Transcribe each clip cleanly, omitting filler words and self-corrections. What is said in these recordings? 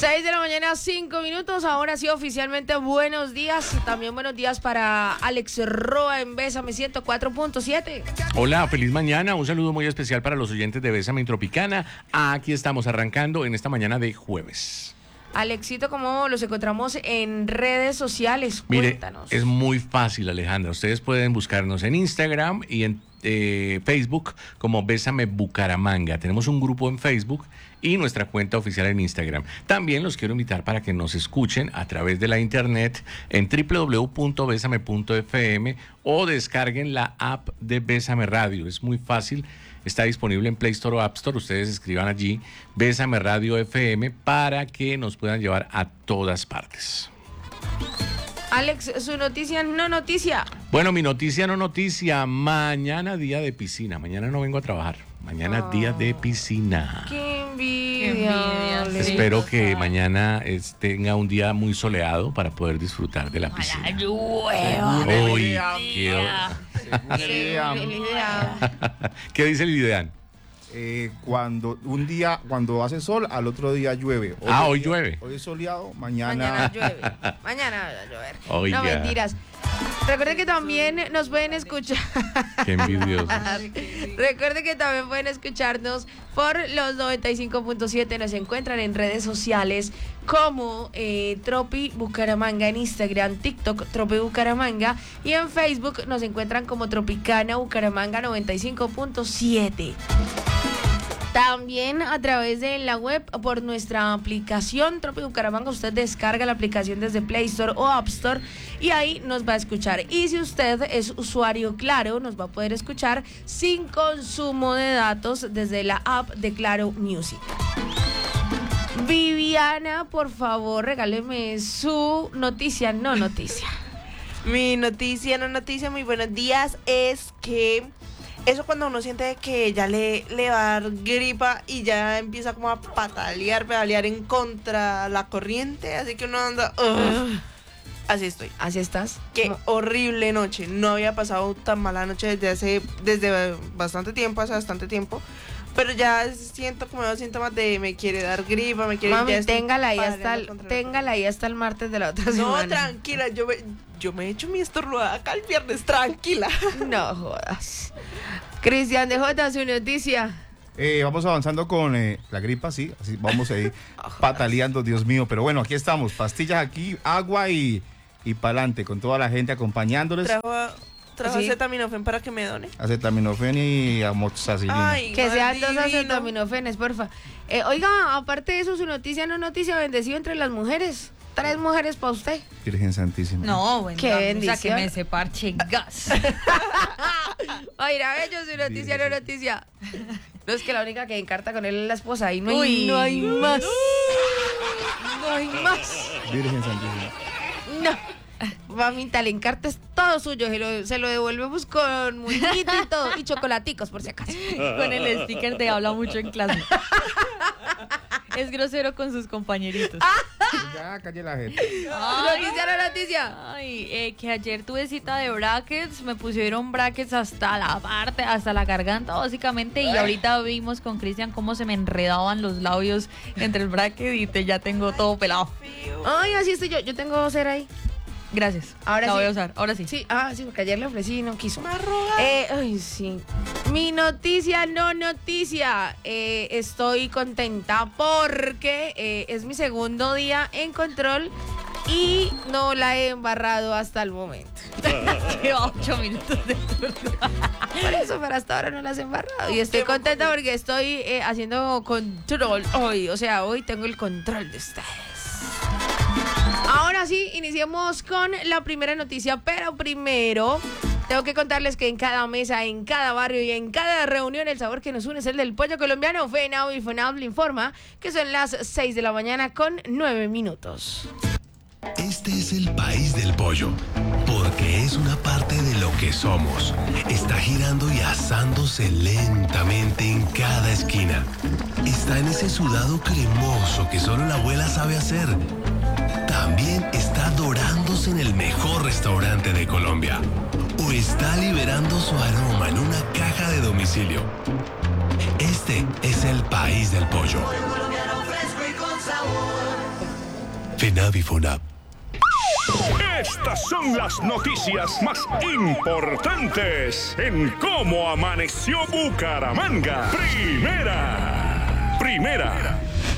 6 de la mañana, 5 minutos. Ahora sí, oficialmente buenos días. También buenos días para Alex Roa en Bésame 104.7. Hola, feliz mañana. Un saludo muy especial para los oyentes de Bésame Tropicana. Aquí estamos arrancando en esta mañana de jueves. Alexito, ¿cómo los encontramos en redes sociales? Mire, Cuéntanos. es muy fácil, Alejandra. Ustedes pueden buscarnos en Instagram y en Facebook como Bésame Bucaramanga. Tenemos un grupo en Facebook y nuestra cuenta oficial en Instagram. También los quiero invitar para que nos escuchen a través de la internet en www.besame.fm o descarguen la app de Bésame Radio. Es muy fácil. Está disponible en Play Store o App Store. Ustedes escriban allí Bésame Radio FM para que nos puedan llevar a todas partes. Alex, su noticia no noticia. Bueno, mi noticia no noticia. Mañana día de piscina. Mañana no vengo a trabajar. Mañana día de piscina. Qué envidia. Espero que mañana tenga un día muy soleado para poder disfrutar de la piscina. Hoy quiero... ¿Qué dice el Videan? Cuando hace sol, al otro día llueve. Hoy llueve. Hoy es soleado, mañana llueve. Mañana va a llover. Oiga. No, mentiras. Recuerden que también nos pueden escuchar. Qué envidioso. Recuerden que también pueden escucharnos por los 95.7. Nos encuentran en redes sociales como Tropi Bucaramanga en Instagram, TikTok Tropi Bucaramanga y en Facebook nos encuentran como Tropicana Bucaramanga 95.7. También a través de la web por nuestra aplicación Tropi Bucaramanga. Usted descarga la aplicación desde Play Store o App Store y ahí nos va a escuchar. Y si usted es usuario Claro, nos va a poder escuchar sin consumo de datos desde la app de Claro Music. Viviana, por favor, regáleme su noticia, no noticia. Mi noticia, no noticia, muy buenos días, es que eso cuando uno siente que ya le va a dar gripa y ya empieza como a pedalear en contra la corriente, así que uno anda... Así estoy. ¿Así estás? Qué horrible noche. No había pasado tan mala noche desde bastante tiempo, hace bastante tiempo. Pero ya siento como los síntomas de me quiere dar gripa, me quiere... Mami, téngala ahí hasta el martes de la otra semana. No, tranquila, yo me he hecho mi estornudada acá el viernes, tranquila. No jodas. Cristian de J, su noticia. vamos avanzando con la gripa, sí, así vamos a ir pataleando, Dios mío. Pero bueno, aquí estamos, pastillas aquí, agua y pa'lante, con toda la gente acompañándoles. ¿Trajo acetaminofén para que me done? Acetaminofén y amoxicilina. Que sean 2 acetaminofenes, porfa. Oiga, aparte de eso, su noticia no noticia, bendecido entre las mujeres. 3 mujeres para usted. Virgen Santísima. No, bueno, qué bendición. que me se parche gas. Oiga, bello, su noticia no noticia. No, es que la única que encarta con él es la esposa y no hay más. No hay más. Virgen Santísima. No. Mamita, el encarte es todo suyo, se lo devolvemos con muñito y todo, y chocolaticos por si acaso. Con el sticker de habla mucho en clase. Es grosero con sus compañeritos. Ya, calle la gente. Noticia. Ay, que ayer tuve cita de brackets, me pusieron brackets hasta la garganta básicamente, y ahorita vimos con Cristian cómo se me enredaban los labios entre el bracket y ya tengo todo pelado. Ay, así estoy yo tengo cera ahí. Gracias. Ahora la sí. voy a usar, ahora sí. Sí, sí, porque ayer le ofrecí y no quiso. Me ay, sí. Mi noticia, no noticia. Estoy contenta porque es mi segundo día en control y no la he embarrado hasta el momento. Lleva 8 minutos de turno. Por eso, pero hasta ahora no las he embarrado. Y estoy contenta porque estoy haciendo control hoy. O sea, hoy tengo el control de ustedes. Ahora sí, iniciemos con la primera noticia, pero primero tengo que contarles que en cada mesa, en cada barrio y en cada reunión el sabor que nos une es el del pollo colombiano. FENAV y FONAV informa que son las 6 de la mañana con 9 minutos. Este es el país del pollo, porque es una parte de lo que somos. Está girando y asándose lentamente en cada esquina. Está en ese sudado cremoso que solo la abuela sabe hacer. También está dorándose en el mejor restaurante de Colombia. O está liberando su aroma en una caja de domicilio. Este es el país del pollo. Pollo colombiano fresco y con sabor. FENAV y FONAV. Estas son las noticias más importantes en cómo amaneció Bucaramanga. Primera.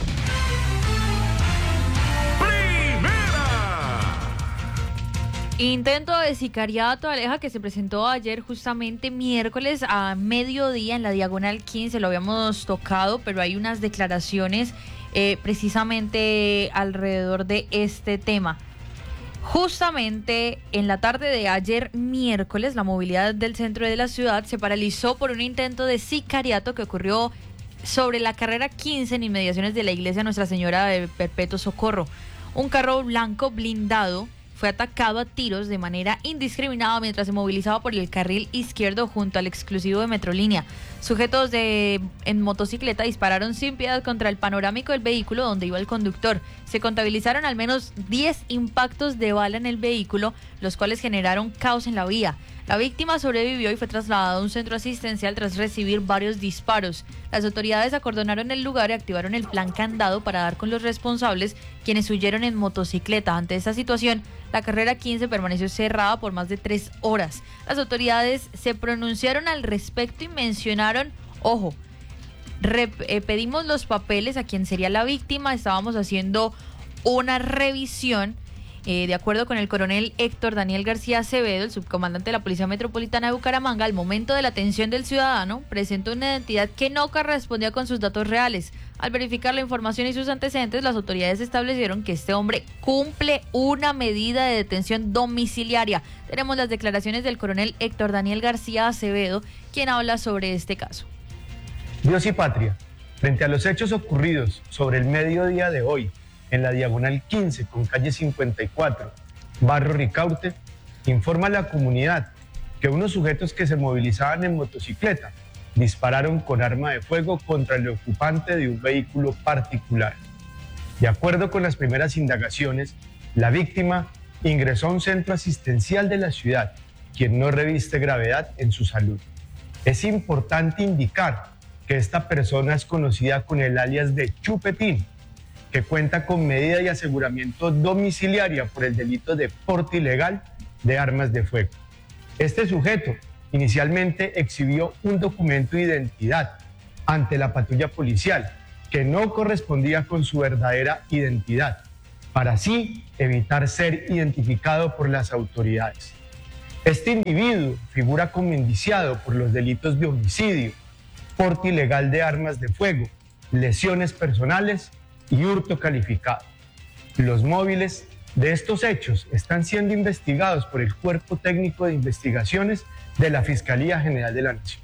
Intento de sicariato, Aleja, que se presentó ayer justamente miércoles a mediodía en la Diagonal 15, lo habíamos tocado, pero hay unas declaraciones precisamente alrededor de este tema. Justamente en la tarde de ayer miércoles, la movilidad del centro de la ciudad se paralizó por un intento de sicariato que ocurrió sobre la carrera 15 en inmediaciones de la iglesia Nuestra Señora de Perpetuo Socorro. Un carro blanco blindado fue atacado a tiros de manera indiscriminada mientras se movilizaba por el carril izquierdo junto al exclusivo de Metrolínea. Sujetos en motocicleta dispararon sin piedad contra el panorámico del vehículo donde iba el conductor. Se contabilizaron al menos 10 impactos de bala en el vehículo, los cuales generaron caos en la vía. La víctima sobrevivió y fue trasladada a un centro asistencial tras recibir varios disparos. Las autoridades acordonaron el lugar y activaron el plan candado para dar con los responsables, quienes huyeron en motocicleta. Ante esta situación, la carrera 15 permaneció cerrada por más de 3 horas. Las autoridades se pronunciaron al respecto y mencionaron, ojo, pedimos los papeles a quien sería la víctima, estábamos haciendo una revisión. De acuerdo con el coronel Héctor Daniel García Acevedo, el subcomandante de la Policía Metropolitana de Bucaramanga, al momento de la atención del ciudadano, presentó una identidad que no correspondía con sus datos reales. Al verificar la información y sus antecedentes, las autoridades establecieron que este hombre cumple una medida de detención domiciliaria. Tenemos las declaraciones del coronel Héctor Daniel García Acevedo, quien habla sobre este caso. Dios y patria, frente a los hechos ocurridos sobre el mediodía de hoy, en la Diagonal 15 con calle 54, barrio Ricaurte, informa a la comunidad que unos sujetos que se movilizaban en motocicleta dispararon con arma de fuego contra el ocupante de un vehículo particular. De acuerdo con las primeras indagaciones, la víctima ingresó a un centro asistencial de la ciudad, quien no reviste gravedad en su salud. Es importante indicar que esta persona es conocida con el alias de Chupetín, que cuenta con medida de aseguramiento domiciliaria por el delito de porte ilegal de armas de fuego. Este sujeto inicialmente exhibió un documento de identidad ante la patrulla policial que no correspondía con su verdadera identidad, para así evitar ser identificado por las autoridades. Este individuo figura como indiciado por los delitos de homicidio, porte ilegal de armas de fuego, lesiones personales y hurto calificado. Los móviles de estos hechos están siendo investigados por el Cuerpo Técnico de Investigaciones de la Fiscalía General de la Nación.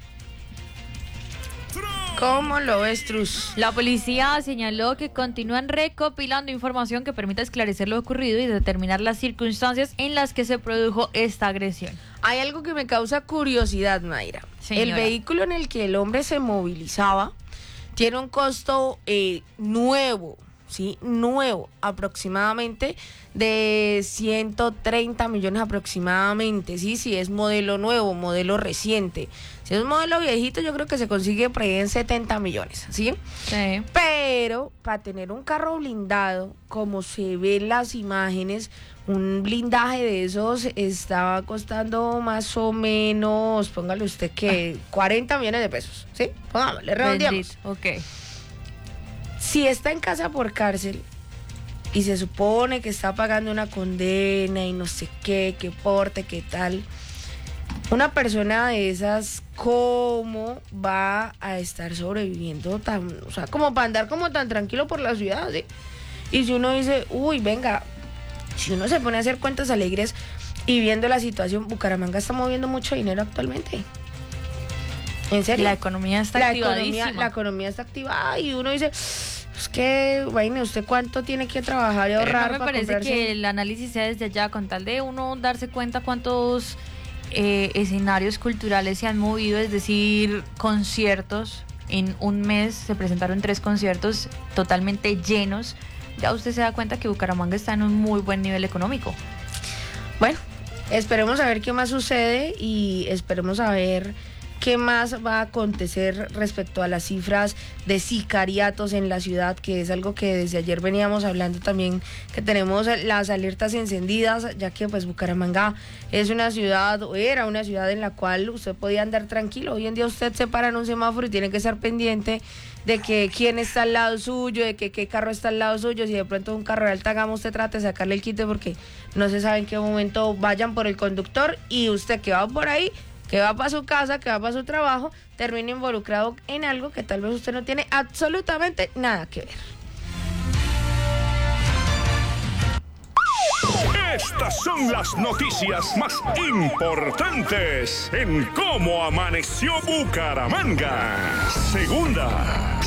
¿Cómo lo ves, Trus? La policía señaló que continúan recopilando información que permita esclarecer lo ocurrido y determinar las circunstancias en las que se produjo esta agresión. Hay algo que me causa curiosidad, Mayra. Señora. El vehículo en el que el hombre se movilizaba tiene un costo nuevo, ¿sí? Nuevo, aproximadamente de 130 millones aproximadamente, ¿sí? Si es modelo nuevo, modelo reciente. Si es modelo viejito, yo creo que se consigue por ahí en 70 millones, ¿sí? Sí. Pero para tener un carro blindado, como se ve en las imágenes, un blindaje de esos estaba costando más o menos, póngale usted que 40 millones de pesos, ¿sí? Pongámosle, redondeamos. Ok. Si está en casa por cárcel y se supone que está pagando una condena y no sé qué porte, qué tal, una persona de esas, ¿cómo va a estar sobreviviendo tan, o sea, como para andar como tan tranquilo por la ciudad, ¿sí? Y si uno dice, uy, venga, si uno se pone a hacer cuentas alegres y viendo la situación, Bucaramanga está moviendo mucho dinero actualmente. ¿En serio? La economía está activadísima. La economía está activada y uno dice, es que, vaina, ¿usted cuánto tiene que trabajar y ahorrar? Me para parece comprarse? que el análisis sea desde allá, con tal de uno darse cuenta cuántos escenarios culturales se han movido, es decir, conciertos. En un mes se presentaron 3 conciertos totalmente llenos. Ya usted se da cuenta que Bucaramanga está en un muy buen nivel económico. Bueno, esperemos a ver qué más sucede y esperemos a ver ¿Qué más va a acontecer respecto a las cifras de sicariatos en la ciudad? Que es algo que desde ayer veníamos hablando también, que tenemos las alertas encendidas, ya que pues Bucaramanga es una ciudad, o era una ciudad en la cual usted podía andar tranquilo. Hoy en día usted se para en un semáforo y tiene que estar pendiente de que quién está al lado suyo, de que qué carro está al lado suyo. Si de pronto un carro de alta gama, usted trate de sacarle el quite porque no se sabe en qué momento vayan por el conductor, y usted que va por ahí, que va para su casa, que va para su trabajo, termina involucrado en algo que tal vez usted no tiene absolutamente nada que ver. Estas son las noticias más importantes en Cómo Amaneció Bucaramanga. Segunda.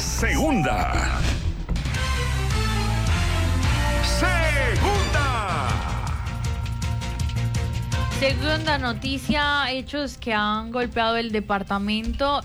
Segunda noticia, hechos que han golpeado el departamento.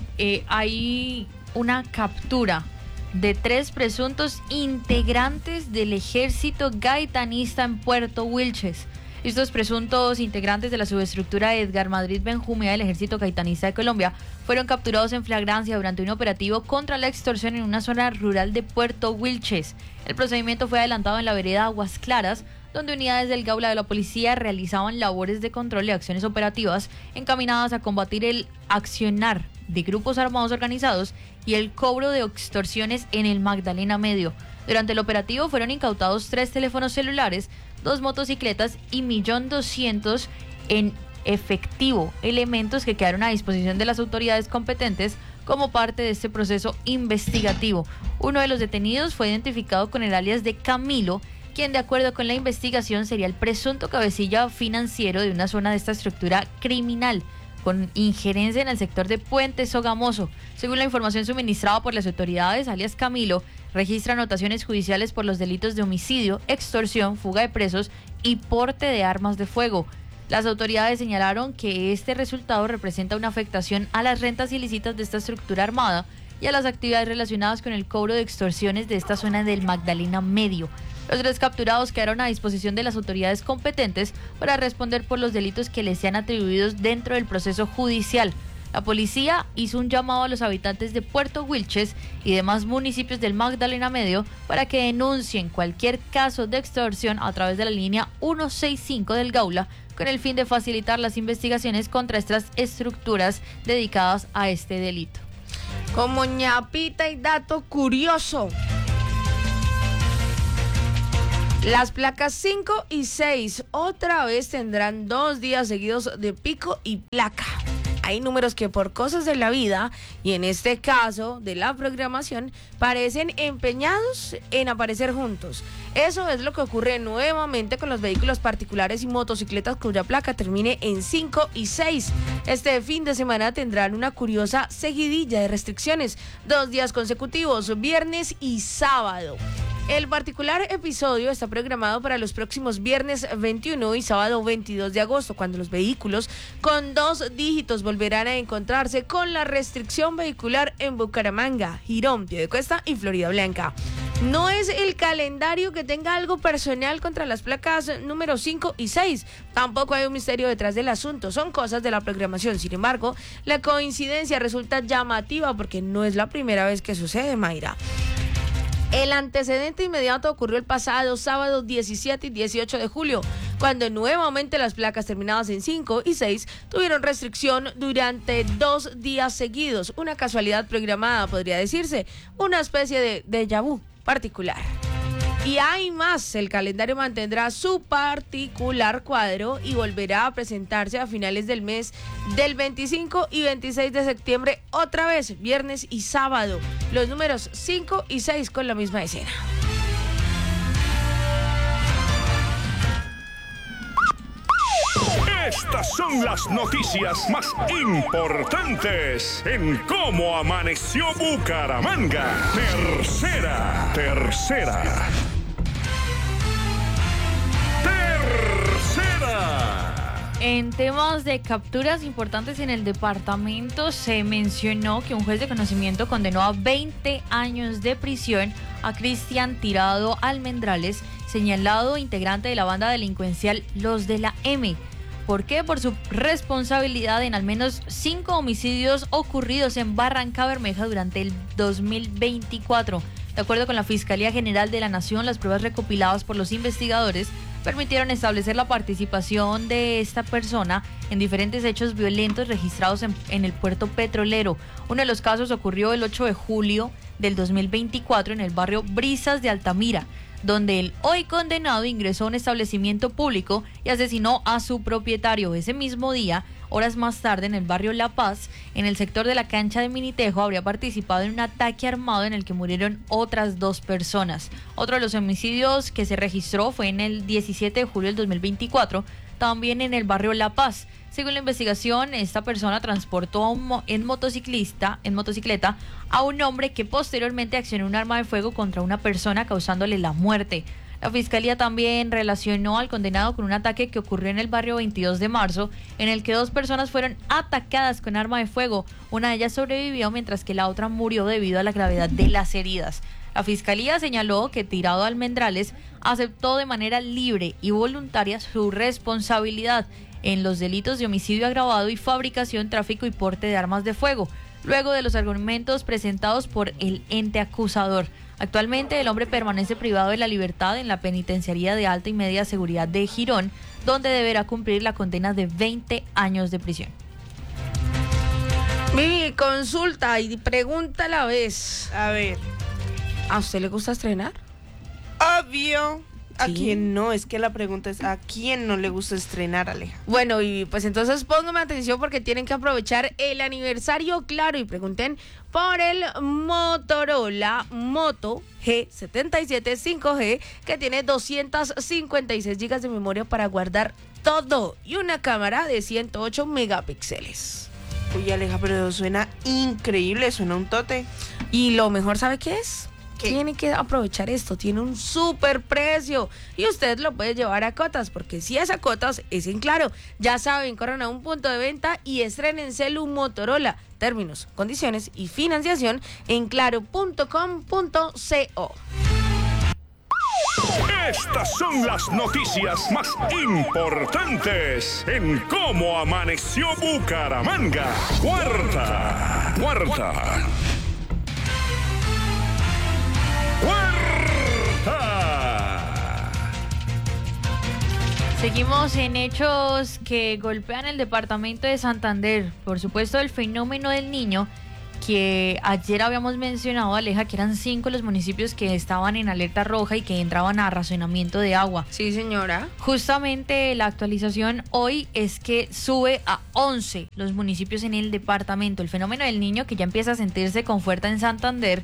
Hay una captura de 3 presuntos integrantes del ejército gaitanista en Puerto Wilches. Estos presuntos integrantes de la subestructura Edgar Madrid Benjumea del Ejército Gaitanista de Colombia fueron capturados en flagrancia durante un operativo contra la extorsión en una zona rural de Puerto Wilches. El procedimiento fue adelantado en la vereda Aguas Claras, donde unidades del Gaula de la policía realizaban labores de control y acciones operativas encaminadas a combatir el accionar de grupos armados organizados y el cobro de extorsiones en el Magdalena Medio. Durante el operativo fueron incautados 3 teléfonos celulares, 2 motocicletas y 1.200.000 en efectivo, elementos que quedaron a disposición de las autoridades competentes como parte de este proceso investigativo. Uno de los detenidos fue identificado con el alias de Camilo, quien de acuerdo con la investigación sería el presunto cabecilla financiero de una zona de esta estructura criminal, con injerencia en el sector de Puente Sogamoso. Según la información suministrada por las autoridades, alias Camilo registra anotaciones judiciales por los delitos de homicidio, extorsión, fuga de presos y porte de armas de fuego. Las autoridades señalaron que este resultado representa una afectación a las rentas ilícitas de esta estructura armada y a las actividades relacionadas con el cobro de extorsiones de esta zona del Magdalena Medio. Los 3 capturados quedaron a disposición de las autoridades competentes para responder por los delitos que les sean atribuidos dentro del proceso judicial. La policía hizo un llamado a los habitantes de Puerto Wilches y demás municipios del Magdalena Medio para que denuncien cualquier caso de extorsión a través de la línea 165 del Gaula, con el fin de facilitar las investigaciones contra estas estructuras dedicadas a este delito. Como ñapita y dato curioso, las placas 5 y 6 otra vez tendrán 2 días seguidos de pico y placa. Hay números que por cosas de la vida, y en este caso de la programación, parecen empeñados en aparecer juntos. Eso es lo que ocurre nuevamente con los vehículos particulares y motocicletas cuya placa termine en 5 y 6. Este fin de semana tendrán una curiosa seguidilla de restricciones, 2 días consecutivos, viernes y sábado. El particular episodio está programado para los próximos viernes 21 y sábado 22 de agosto, cuando los vehículos con 2 dígitos volverán a encontrarse con la restricción vehicular en Bucaramanga, Girón, Piedecuesta y Florida Blanca. No es el calendario que tenga algo personal contra las placas número 5 y 6. Tampoco hay un misterio detrás del asunto. Son cosas de la programación. Sin embargo, la coincidencia resulta llamativa porque no es la primera vez que sucede, Mayra. El antecedente inmediato ocurrió el pasado sábado 17 y 18 de julio, cuando nuevamente las placas terminadas en 5 y 6 tuvieron restricción durante 2 días seguidos. Una casualidad programada, podría decirse, una especie de déjà vu particular. Y hay más, el calendario mantendrá su particular cuadro y volverá a presentarse a finales del mes del 25 y 26 de septiembre, otra vez, viernes y sábado. Los números 5 y 6 con la misma escena. Estas son las noticias más importantes en Cómo Amaneció Bucaramanga. Tercera. En temas de capturas importantes en el departamento, se mencionó que un juez de conocimiento condenó a 20 años de prisión a Cristian Tirado Almendrales, señalado integrante de la banda delincuencial Los de la M, ¿Por qué? Por su responsabilidad en al menos 5 homicidios ocurridos en Barrancabermeja durante el 2024. De acuerdo con la Fiscalía General de la Nación, las pruebas recopiladas por los investigadores permitieron establecer la participación de esta persona en diferentes hechos violentos registrados en el puerto petrolero. Uno de los casos ocurrió el 8 de julio del 2024 en el barrio Brisas de Altamira, donde el hoy condenado ingresó a un establecimiento público y asesinó a su propietario. Ese mismo día, horas más tarde, en el barrio La Paz, en el sector de la cancha de Minitejo, habría participado en un ataque armado en el que murieron otras 2 personas. Otro de los homicidios que se registró fue en el 17 de julio del 2024, también en el barrio La Paz. Según la investigación, esta persona transportó en motocicleta a un hombre que posteriormente accionó un arma de fuego contra una persona, causándole la muerte. La Fiscalía también relacionó al condenado con un ataque que ocurrió en el barrio 22 de marzo, en el que 2 personas fueron atacadas con arma de fuego. Una de ellas sobrevivió, mientras que la otra murió debido a la gravedad de las heridas. La Fiscalía señaló que Tirado Almendrales aceptó de manera libre y voluntaria su responsabilidad en los delitos de homicidio agravado y fabricación, tráfico y porte de armas de fuego, luego de los argumentos presentados por el ente acusador. Actualmente el hombre permanece privado de la libertad en la penitenciaría de alta y media seguridad de Girón, donde deberá cumplir la condena de 20 años de prisión. Mi consulta y pregunta a la vez. A ver. ¿A usted le gusta estrenar? Obvio. ¿A quién no? Es que la pregunta es ¿a quién no le gusta estrenar, Aleja? Bueno, y pues entonces póngame atención porque tienen que aprovechar el aniversario, claro, y pregunten por el Motorola Moto G77 5G, que tiene 256 GB de memoria para guardar todo y una cámara de 108 megapíxeles. Uy, Aleja, pero suena increíble, suena un tote. Y lo mejor, ¿sabe qué es? ¿Qué? Tiene que aprovechar esto, tiene un súper precio y usted lo puede llevar a Cotas, porque si es a Cotas es en Claro. Ya saben, corran a un punto de venta y estrenen celu Motorola. Términos, condiciones y financiación en claro.com.co. Estas son las noticias más importantes en Cómo Amaneció Bucaramanga. Cuarta. Seguimos en hechos que golpean el departamento de Santander. Por supuesto, el fenómeno del Niño, que ayer habíamos mencionado, Aleja, que eran 5 los municipios que estaban en alerta roja y que entraban a racionamiento de agua. Sí, señora. Justamente la actualización hoy es que sube a 11 los municipios en el departamento. El fenómeno del Niño, que ya empieza a sentirse con fuerza en Santander,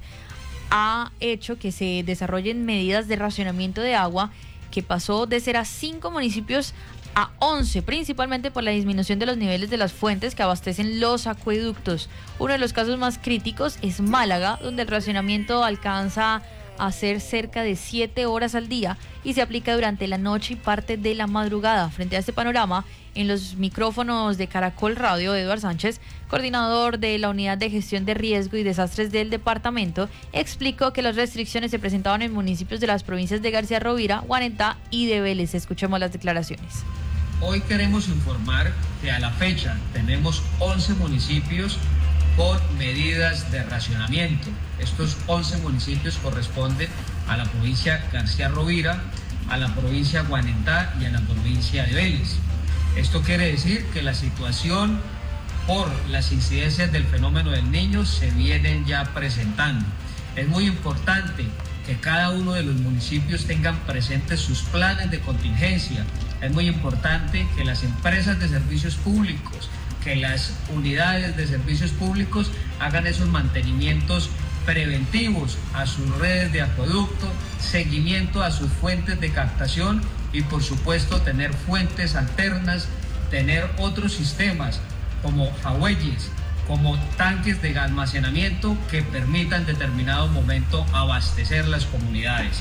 ha hecho que se desarrollen medidas de racionamiento de agua, que pasó de ser a 5 municipios a 11, principalmente por la disminución de los niveles de las fuentes que abastecen los acueductos. Uno de los casos más críticos es Málaga, donde el racionamiento alcanza a ser cerca de 7 horas al día y se aplica durante la noche y parte de la madrugada. Frente a este panorama, en los micrófonos de Caracol Radio, Eduardo Sánchez, coordinador de la Unidad de Gestión de Riesgo y Desastres del departamento, explicó que las restricciones se presentaban en municipios de las provincias de García Rovira, Guarentá y de Vélez. Escuchemos las declaraciones. Hoy queremos informar que a la fecha tenemos 11 municipios con medidas de racionamiento. Estos 11 municipios corresponden a la provincia García Rovira, a la provincia Guanentá y a la provincia de Vélez. Esto quiere decir que la situación por las incidencias del fenómeno del Niño se vienen ya presentando. Es muy importante que cada uno de los municipios tengan presentes sus planes de contingencia. Es muy importante que las empresas de servicios públicos, que las unidades de servicios públicos hagan esos mantenimientos preventivos a sus redes de acueducto, seguimiento a sus fuentes de captación y por supuesto tener fuentes alternas, tener otros sistemas como jagüeyes, como tanques de almacenamiento que permitan en determinado momento abastecer las comunidades.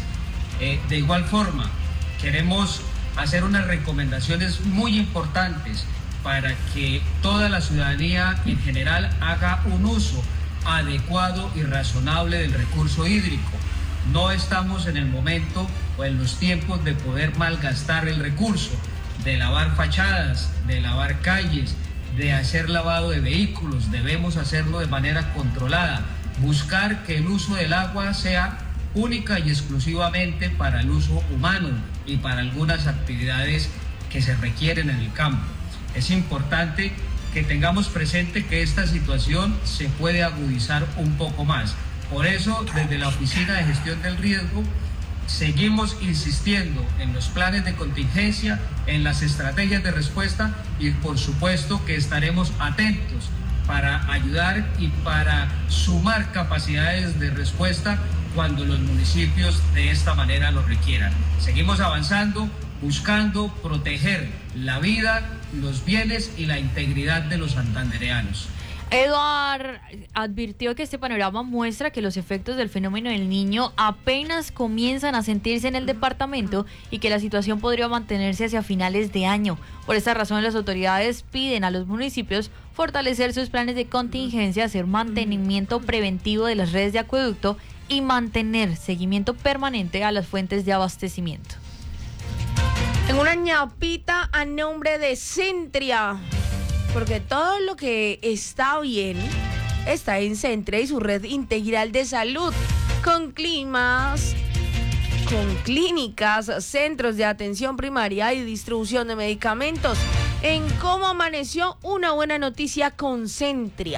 De igual forma, queremos hacer unas recomendaciones muy importantes para que toda la ciudadanía en general haga un uso adecuado y razonable del recurso hídrico. No estamos en el momento o en los tiempos de poder malgastar el recurso. de lavar fachadas, de lavar calles, de hacer lavado de vehículos. Debemos hacerlo de manera controlada, buscar que el uso del agua sea única y exclusivamente para el uso humano y para algunas actividades que se requieren en el campo. Es importante que tengamos presente que esta situación se puede agudizar un poco más. Por eso, desde la Oficina de Gestión del Riesgo, seguimos insistiendo en los planes de contingencia, en las estrategias de respuesta y por supuesto que estaremos atentos para ayudar y para sumar capacidades de respuesta cuando los municipios de esta manera lo requieran. Seguimos avanzando, buscando proteger la vida, los bienes y la integridad de los santandereanos. Eduard advirtió que este panorama muestra que los efectos del fenómeno del Niño apenas comienzan a sentirse en el departamento y que la situación podría mantenerse hacia finales de año. Por esta razón, las autoridades piden a los municipios fortalecer sus planes de contingencia, hacer mantenimiento preventivo de las redes de acueducto y mantener seguimiento permanente a las fuentes de abastecimiento. En una ñapita a nombre de Centria, porque todo lo que está bien está en Centria y su red integral de salud, con climas, con clínicas, centros de atención primaria y distribución de medicamentos. En Cómo Amaneció, una buena noticia con Centria.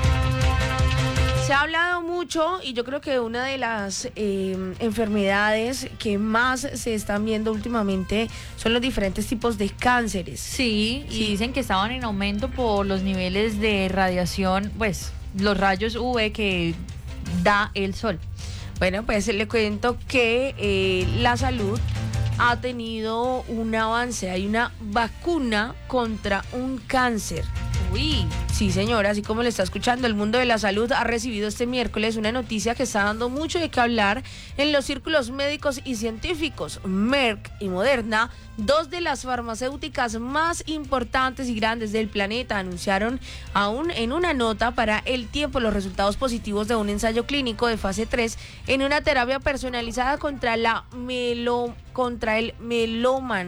Se ha hablado mucho y yo creo que una de las enfermedades que más se están viendo últimamente son los diferentes tipos de cánceres. Sí, y dicen que estaban en aumento por los niveles de radiación, pues los rayos UV que da el sol. Bueno, pues le cuento que la salud ha tenido un avance. Hay una vacuna contra un cáncer. Uy. Sí, señora, así como le está escuchando, el mundo de la salud ha recibido este miércoles una noticia que está dando mucho de qué hablar en los círculos médicos y científicos. Merck y Moderna, dos de las farmacéuticas más importantes y grandes del planeta, anunciaron aún en una nota para El Tiempo los resultados positivos de un ensayo clínico de fase 3 en una terapia personalizada contra el melómano.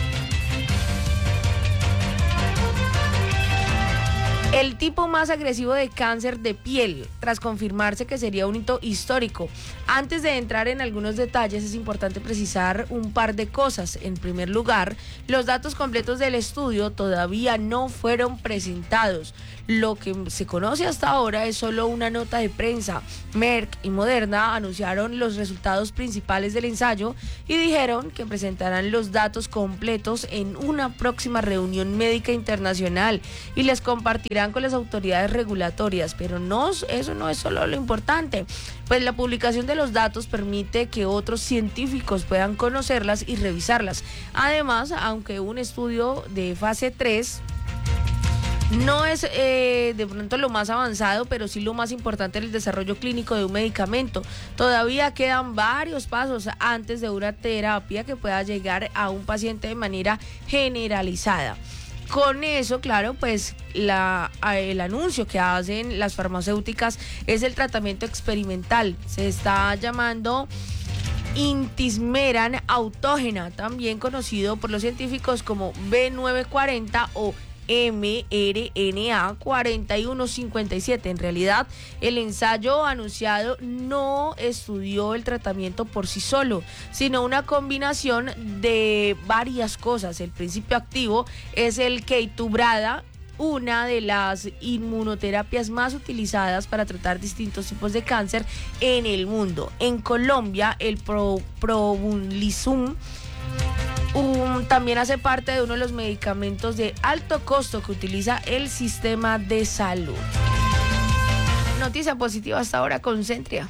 El tipo más agresivo de cáncer de piel, tras confirmarse que sería un hito histórico. Antes de entrar en algunos detalles, es importante precisar un par de cosas. En primer lugar, los datos completos del estudio todavía no fueron presentados. Lo que se conoce hasta ahora es solo una nota de prensa. Merck y Moderna anunciaron los resultados principales del ensayo y dijeron que presentarán los datos completos en una próxima reunión médica internacional y les compartirán con las autoridades regulatorias. Pero eso no es solo lo importante, pues la publicación de los datos permite que otros científicos puedan conocerlas y revisarlas. Además, aunque un estudio de fase 3 no es de pronto lo más avanzado, pero sí lo más importante en el desarrollo clínico de un medicamento, todavía quedan varios pasos antes de una terapia que pueda llegar a un paciente de manera generalizada. Con eso, claro, pues el anuncio que hacen las farmacéuticas es el tratamiento experimental. Se está llamando intismeran autógena, también conocido por los científicos como B940 o mRNA 4157. En realidad, el ensayo anunciado no estudió el tratamiento por sí solo, sino una combinación de varias cosas. El principio activo es el Keytruda, una de las inmunoterapias más utilizadas para tratar distintos tipos de cáncer en el mundo. En Colombia, el Probumlisum también hace parte de uno de los medicamentos de alto costo que utiliza el sistema de salud. Noticia positiva hasta ahora con Centria.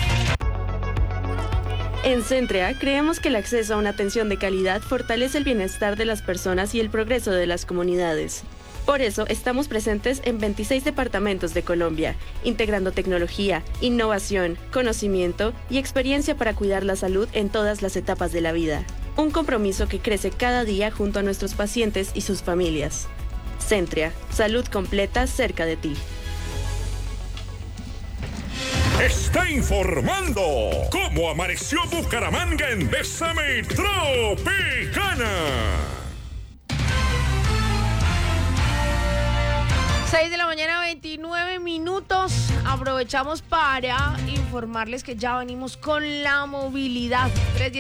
En Centria creemos que el acceso a una atención de calidad fortalece el bienestar de las personas y el progreso de las comunidades. Por eso estamos presentes en 26 departamentos de Colombia, integrando tecnología, innovación, conocimiento y experiencia para cuidar la salud en todas las etapas de la vida. Un compromiso que crece cada día junto a nuestros pacientes y sus familias. Centria, salud completa cerca de ti. Está informando cómo amaneció Bucaramanga en Bésame Tropicana. 6 de la mañana, 29 minutos. Aprovechamos para informarles que ya venimos con la movilidad.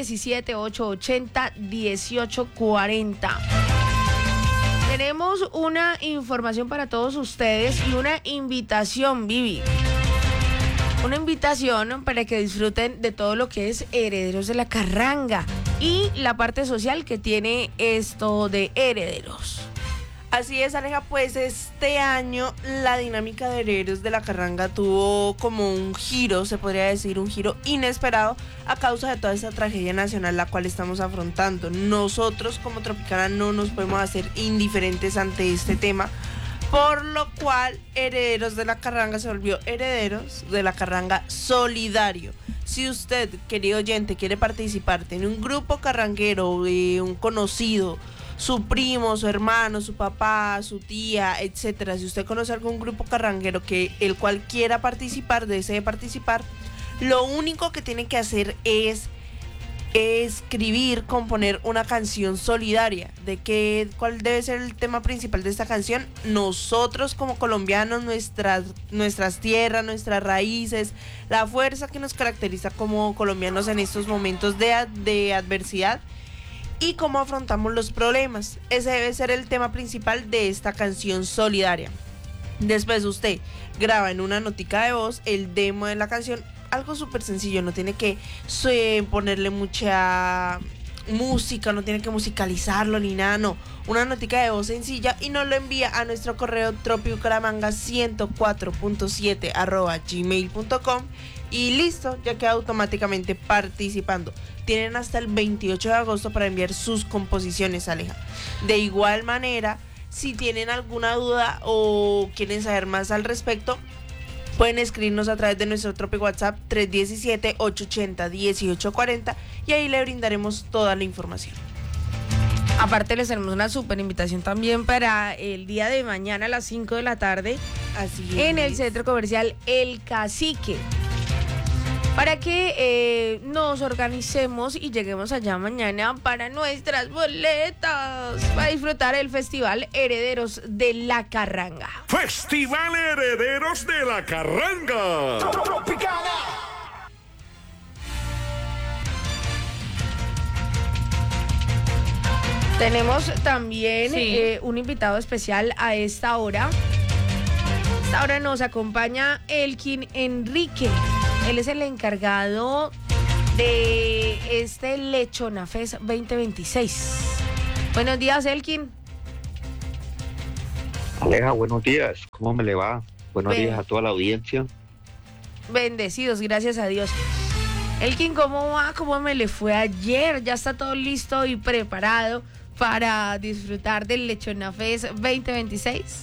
317-880-1840. Tenemos una información para todos ustedes y una invitación, Vivi. Una invitación para que disfruten de todo lo que es Herederos de la Carranga y la parte social que tiene esto de Herederos. Así es, Aleja, pues este año la dinámica de Herederos de la Carranga tuvo como un giro, se podría decir, un giro inesperado a causa de toda esta tragedia nacional la cual estamos afrontando. Nosotros como Tropicana no nos podemos hacer indiferentes ante este tema, por lo cual Herederos de la Carranga se volvió Herederos de la Carranga Solidario. Si usted, querido oyente, quiere participar, tiene un grupo carranguero, un conocido, su primo, su hermano, su papá, su tía, etcétera. Si usted conoce algún grupo carranguero que el cual quiera participar, desee participar, lo único que tiene que hacer es escribir, componer una canción solidaria. ¿Cuál debe ser el tema principal de esta canción? Nosotros como colombianos, nuestras tierras, nuestras raíces, la fuerza que nos caracteriza como colombianos en estos momentos de adversidad y cómo afrontamos los problemas. Ese debe ser el tema principal de esta canción solidaria. Después usted graba en una notica de voz el demo de la canción, algo súper sencillo, no tiene que ponerle mucha música, no tiene que musicalizarlo ni nada, no. Una notica de voz sencilla y nos lo envía a nuestro correo tropibucaramanga104.7@gmail.com y listo, ya queda automáticamente participando. Tienen hasta el 28 de agosto para enviar sus composiciones, Aleja. De igual manera, si tienen alguna duda o quieren saber más al respecto, pueden escribirnos a través de nuestro Tropi WhatsApp 317-880-1840 y ahí le brindaremos toda la información. Aparte les tenemos una súper invitación también para el día de mañana a las 5 de la tarde. Así es. En el centro comercial El Cacique. Para que nos organicemos y lleguemos allá mañana para nuestras boletas, para disfrutar el Festival Herederos de la Carranga. Festival Herederos de la Carranga. Tenemos también un invitado especial a esta hora. A esta hora nos acompaña Elkin Enrique. Él es el encargado de este Lechona Fest 2026. Buenos días, Elkin. Aleja, buenos días. ¿Cómo me le va? Buenos días a toda la audiencia. Bendecidos, gracias a Dios. Elkin, ¿cómo va? ¿Cómo me le fue ayer? ¿Ya está todo listo y preparado para disfrutar del Lechona Fest 2026?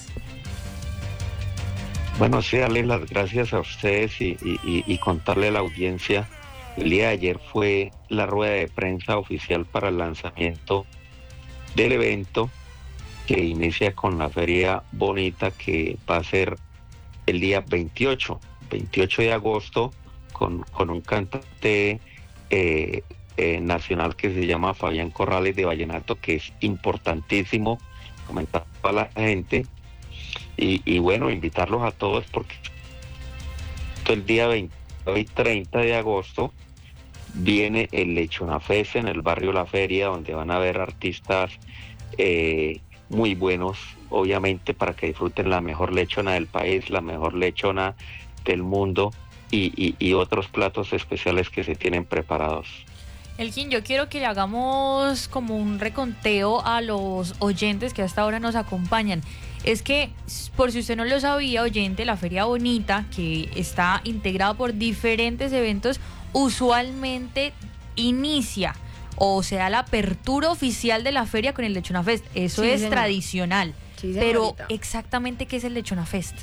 Bueno, sí, darle las gracias a ustedes y contarle a la audiencia. El día de ayer fue la rueda de prensa oficial para el lanzamiento del evento que inicia con la feria bonita que va a ser el día 28 de agosto con un cantante nacional que se llama Fabián Corrales de Vallenato, que es importantísimo, comentar a la gente. Y bueno, invitarlos a todos porque el día 20 y 30 de agosto viene el Lechona Fest en el barrio La Feria, donde van a haber artistas muy buenos, obviamente, para que disfruten la mejor lechona del país, la mejor lechona del mundo y otros platos especiales que se tienen preparados. Elkin, yo quiero que le hagamos como un reconteo a los oyentes que hasta ahora nos acompañan. Es que, por si usted no lo sabía, oyente, la Feria Bonita, que está integrada por diferentes eventos, usualmente inicia o sea la apertura oficial de la feria con el Lechona Fest. Eso Sí, es señor. tradicional. Sí, pero señorita. exactamente, ¿qué es el Lechona Fest?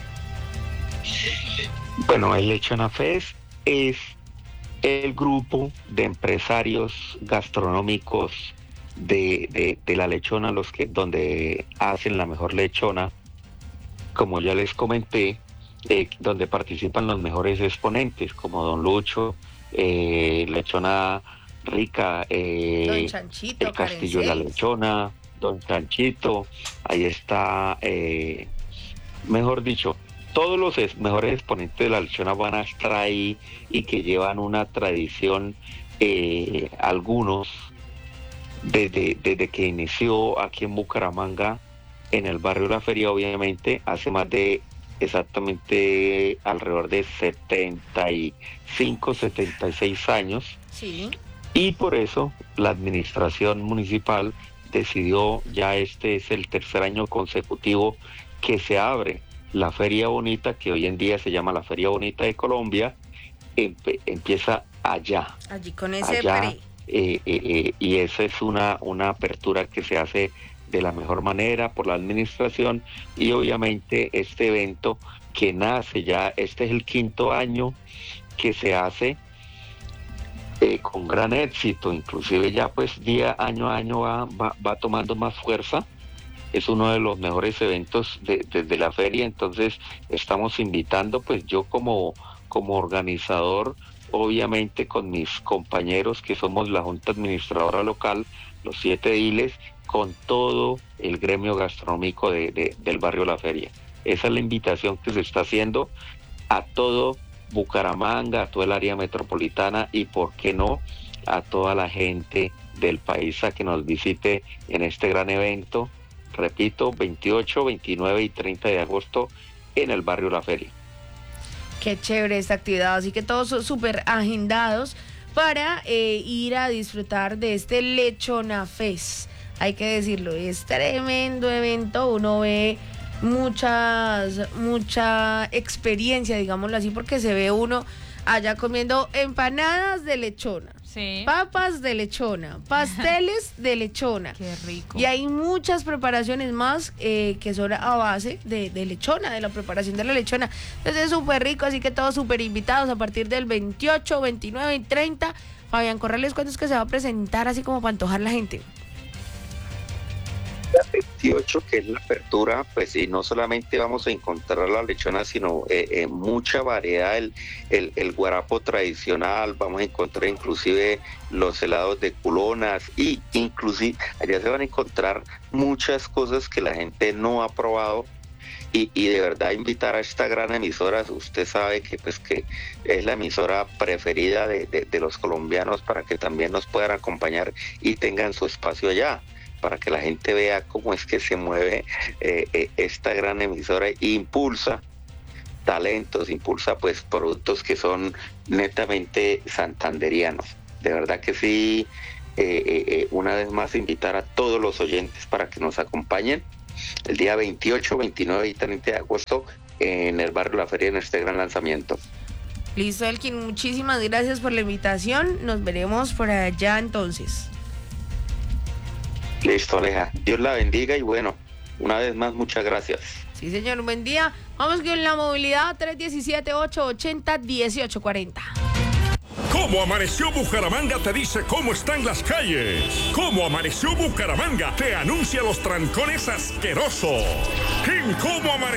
Bueno, el Lechona Fest es el grupo de empresarios gastronómicos de la lechona, donde hacen la mejor lechona, como ya les comenté, donde participan los mejores exponentes, como Don Lucho, Lechona Rica, Don Chanchito, el Castillo de la Carenceles. Lechona, Don Chanchito, ahí está mejor dicho, todos los mejores exponentes de la lechona van a estar ahí y que llevan una tradición, algunos, desde que inició aquí en Bucaramanga, en el barrio La Feria, obviamente, hace más de exactamente alrededor de 75, 76 años. Sí. Y por eso la administración municipal decidió, ya este es el tercer año consecutivo que se abre la Feria Bonita, que hoy en día se llama la Feria Bonita de Colombia, empieza allá. Allí con ese allá, y esa es una apertura que se hace de la mejor manera por la administración, y obviamente este evento que nace ya, este es el 5º año que se hace con gran éxito, inclusive ya pues año a año va tomando más fuerza. Es uno de los mejores eventos de la feria, entonces estamos invitando, pues yo como organizador, obviamente con mis compañeros que somos la Junta Administradora Local, los 7 ediles, con todo el gremio gastronómico del barrio La Feria. Esa es la invitación que se está haciendo a todo Bucaramanga, a toda el área metropolitana y, por qué no, a toda la gente del país a que nos visite en este gran evento. Repito, 28, 29 y 30 de agosto en el barrio La Feria. Qué chévere esta actividad, así que todos son súper agendados para ir a disfrutar de este Lechona Fest. Hay que decirlo, es tremendo evento, uno ve mucha experiencia, digámoslo así, porque se ve uno allá comiendo empanadas de lechona, sí, papas de lechona, pasteles de lechona. Qué rico. Y hay muchas preparaciones más que son a base de lechona, de la preparación de la lechona. Entonces es súper rico, así que todos súper invitados a partir del 28, 29 y 30. Fabián Corrales, ¿cuándo es que se va a presentar así como para antojar la gente? 28, que es la apertura, pues, y no solamente vamos a encontrar la lechona, sino mucha variedad, el guarapo tradicional, vamos a encontrar inclusive los helados de culonas, y inclusive allá se van a encontrar muchas cosas que la gente no ha probado, y de verdad invitar a esta gran emisora. Usted sabe que pues que es la emisora preferida de los colombianos, para que también nos puedan acompañar y tengan su espacio allá, para que la gente vea cómo es que se mueve esta gran emisora, e impulsa talentos, impulsa pues productos que son netamente santanderianos. De verdad que sí, una vez más invitar a todos los oyentes para que nos acompañen el día 28, 29 y 30 de agosto en el barrio La Feria, en este gran lanzamiento. Listo, Elkin, muchísimas gracias por la invitación, nos veremos por allá entonces. Listo, Aleja. Dios la bendiga y bueno, una vez más, muchas gracias. Sí, señor, buen día. Vamos con la movilidad 317-880-1840. ¿Cómo amaneció Bucaramanga? Te dice cómo están las calles. ¿Cómo amaneció Bucaramanga? Te anuncia los trancones asquerosos. En ¿Cómo amaneció